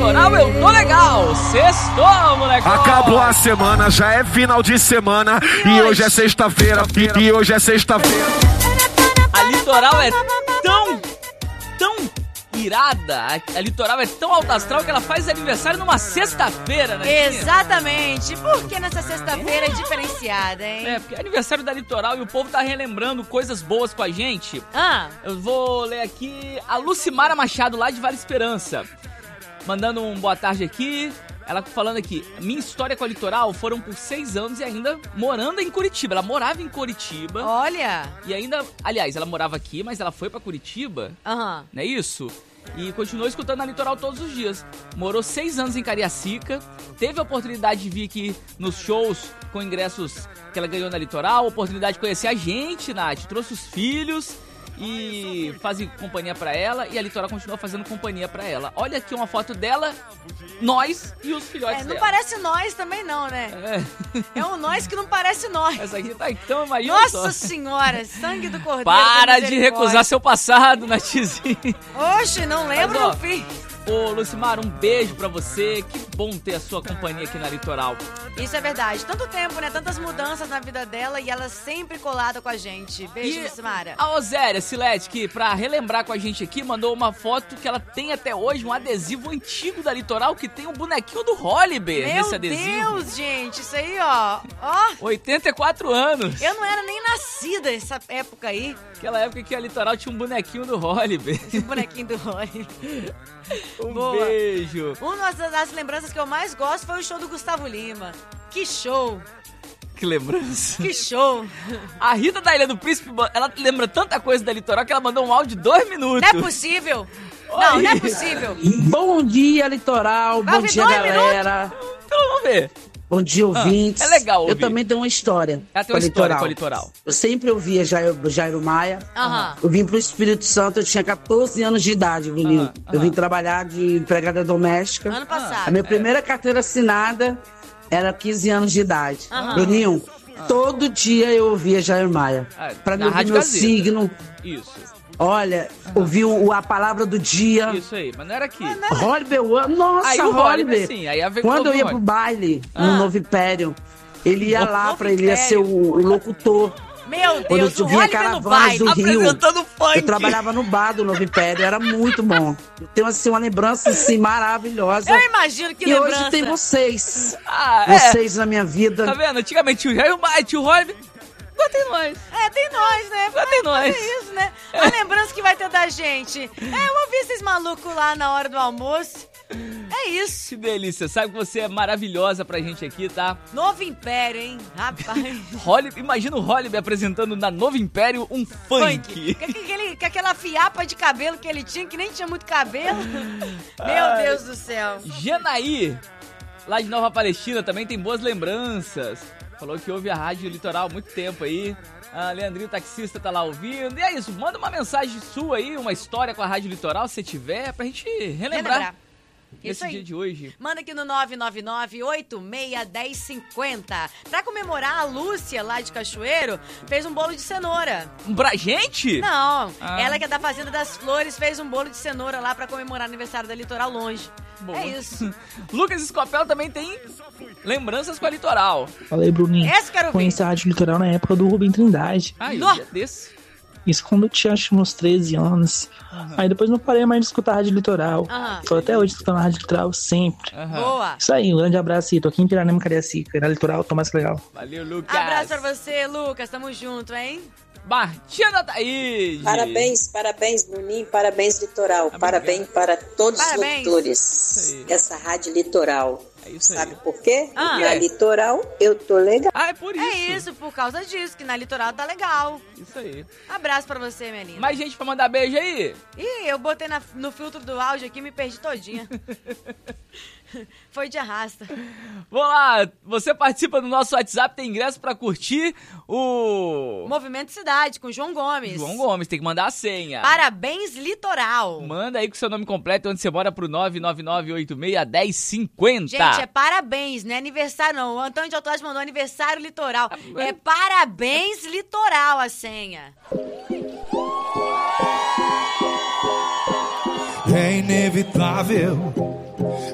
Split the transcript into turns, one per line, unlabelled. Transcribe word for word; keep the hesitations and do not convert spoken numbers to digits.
Litoral eu tô legal. Sextou, moleque.
Acabou a semana, já é final de semana. E, e hoje é sexta-feira. E, e hoje é sexta-feira.
A Litoral é tão, tão irada. A, a Litoral é tão alta astral que ela faz aniversário numa sexta-feira, né?
Exatamente. Porque nessa sexta-feira é diferenciada, hein?
É, porque é aniversário da Litoral e o povo tá relembrando coisas boas com a gente.
Ah.
Eu vou ler aqui a Lucimara Machado, lá de Vale Esperança. Mandando um boa tarde aqui. Ela falando aqui, minha história com a Litoral foram por seis anos e ainda morando em Curitiba. Ela morava em Curitiba.
Olha!
E ainda, aliás, ela morava aqui, mas ela foi pra Curitiba.
Aham.
Uhum. Não é isso? E continuou escutando a Litoral todos os dias. Morou seis anos em Cariacica. Teve a oportunidade de vir aqui nos shows com ingressos que ela ganhou na Litoral. Oportunidade de conhecer a gente, Nath. Trouxe os filhos e fazem companhia pra ela. E a Litoral continua fazendo companhia pra ela. Olha aqui uma foto dela, nós e os filhotes
é, não
dela.
parece nós também não, né?
É.
É um nós que não parece nós.
Essa aqui tá então, imagina
Nossa
só.
senhora, sangue do cordeiro.
Para de recusar seu passado, Nathzinha.
Oxe, não lembro no fim.
Ô, Lucimara, um beijo pra você. Que bom ter a sua companhia aqui na Litoral.
Isso é verdade. Tanto tempo, né? Tantas mudanças na vida dela e ela sempre colada com a gente. Beijo,
E
Lucimara.
A Oséria Silete, que pra relembrar com a gente aqui, mandou uma foto que ela tem até hoje, um adesivo antigo da Litoral, que tem um bonequinho do Holliber nesse adesivo.
Meu Deus, gente, isso aí, ó. Ó.
oitenta e quatro anos.
Eu não era nem nascida essa época aí.
Aquela época que a Litoral tinha um bonequinho do Holliber.
Um bonequinho do Holliber.
Um
Boa.
beijo.
Uma das lembranças que eu mais gosto foi o show do Gustavo Lima. Que show!
Que lembrança.
Que show!
A Rita da Ilha do Príncipe, ela lembra tanta coisa da Litoral que ela mandou um áudio de dois minutos.
Não é possível! Oi. Não, não é possível!
Bom dia, Litoral!
Vai
Bom dia, galera!
Minutos?
Então vamos ver.
Bom dia, ouvintes.
Ah, é legal ouvir.
Eu também tenho uma história.
Ela tem uma história com a Litoral.
Eu sempre ouvia Jairo, Jairo Maia.
Uhum.
Eu vim pro Espírito Santo, eu tinha catorze anos de idade, Bruninho. Uhum. Eu vim trabalhar de empregada doméstica.
Ano passado.
A minha primeira carteira assinada era quinze anos de idade.
Uhum.
Bruninho, uhum. todo dia eu ouvia Jairo Maia. Ah, pra me ouvir meu Gazeta. Signo.
Isso.
Olha, uhum. ouviu a palavra do dia.
Isso aí, mas não era aqui.
Holliber, nossa,
aí o
Holliber.
Sim, aí a
Quando eu ia pro baile, ah. no Novo Império, ele ia
Novo
lá
Novo
pra ele ia ser o, o locutor.
Meu
Quando
Deus,
eu vinha caravanas do Rio,
funk.
Eu trabalhava no bar do Novo Império, era muito bom. Eu tenho assim, uma lembrança assim, maravilhosa.
Eu imagino que
e
lembrança.
E hoje tem vocês.
Ah,
vocês
é.
na minha vida.
Tá vendo? Antigamente tinha o Jair Maia, tinha o Holliber. Agora tem nós.
É, tem nós, né?
Agora tem nós.
É isso, né? A lembrança que vai ter da gente. É, eu ouvi esses malucos lá na hora do almoço. É isso.
Que delícia. Sabe que você é maravilhosa pra gente aqui, tá?
Novo Império, hein? Rapaz.
Holliber, imagina o Holliber apresentando na Novo Império um funk.
funk. Com, aquele, com aquela fiapa de cabelo que ele tinha, que nem tinha muito cabelo. Meu Ai. Deus do céu.
Janaí, lá de Nova Palestina, também tem boas lembranças. Falou que ouve a Rádio Litoral há muito tempo aí. Ah, Leandrinho, taxista, tá lá ouvindo. E é isso, manda uma mensagem sua aí, uma história com a Rádio Litoral, se tiver, pra gente relembrar. relembrar. Nesse dia de hoje.
Manda aqui no nove nove nove, oito seis, um zero cinco zero. Pra comemorar, a Lúcia, lá de Cachoeiro, fez um bolo de cenoura.
Pra gente?
Não,
ah.
ela que é da Fazenda das Flores fez um bolo de cenoura lá pra comemorar o aniversário da Litoral longe. Boa. É isso.
Lucas Escopel também tem lembranças com a Litoral.
Fala aí, Bruninho.
Essa quero ver.
Conheci a Rádio Litoral na época do Rubem Trindade.
Ah, um dia desse?
Isso quando eu tinha acho uns treze anos. Uhum. Aí depois não parei mais de escutar a Rádio Litoral.
Uhum.
Tô até hoje escutando a Rádio Litoral sempre.
Uhum.
Boa.
Isso aí, um grande abraço aí. Tô aqui em Piranema, Cariacica. Na Litoral, tô mais legal.
Valeu, Lucas.
Abraço pra você, Lucas. Tamo junto, hein?
Martina Thaís.
Parabéns, parabéns, Bruninho. Parabéns, Litoral.
Obrigado.
Parabéns para todos
parabéns.
os locutores dessa Rádio Litoral.
É isso
Sabe
aí.
por quê?
Ah,
Porque
é.
na Litoral eu tô legal.
Ah, é por isso.
É isso, por causa disso, que na Litoral tá legal.
Isso aí.
Abraço pra você, minha linda.
Mais gente pra mandar beijo aí?
Ih, eu botei na, no filtro do áudio aqui e me perdi todinha. Foi de arrasta.
Vamos lá, você participa do nosso WhatsApp, tem ingresso pra curtir o...
Movimento Cidade, com João Gomes.
João Gomes, tem que mandar a senha.
Parabéns, Litoral.
Manda aí com seu nome completo, onde você mora, pro nove nove nove oito seis, um zero cinco zero.
Gente, é parabéns, não é aniversário não. O Antônio de Autolade mandou aniversário Litoral. Ah, é parabéns, Litoral a senha.
É inevitável